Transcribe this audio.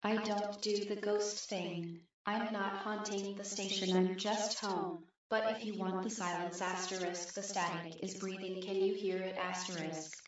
I don't do the ghost thing. I'm not haunting the station, I'm just home. But if you want the silence asterisk, the static is breathing, can you hear it asterisk?